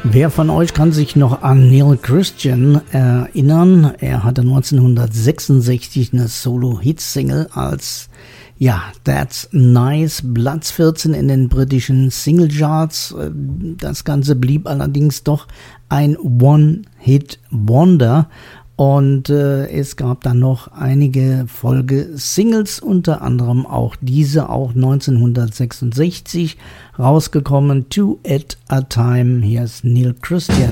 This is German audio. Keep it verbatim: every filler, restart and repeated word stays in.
Wer von euch kann sich noch an Neil Christian erinnern? Er hatte neunzehnhundertsechsundsechzig eine Solo-Hit-Single als ja, That's Nice, Platz vierzehn in den britischen Single-Charts. Das Ganze blieb allerdings doch ein One-Hit-Wonder. Und äh, es gab dann noch einige Folge-Singles, unter anderem auch diese, auch neunzehnhundertsechsundsechzig rausgekommen, Two at a Time. Hier ist Neil Christian.